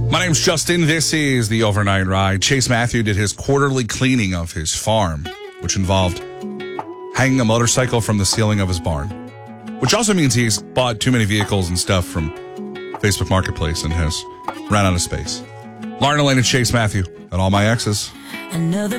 My name's Justin. This is the Overnight Ride. Chase Matthew did his quarterly cleaning of his farm, which involved hanging a motorcycle from the ceiling of his barn, which also means he's bought too many vehicles and stuff from Facebook Marketplace and has run out of space. Lauren Elaine and Chase Matthew and all my exes. Another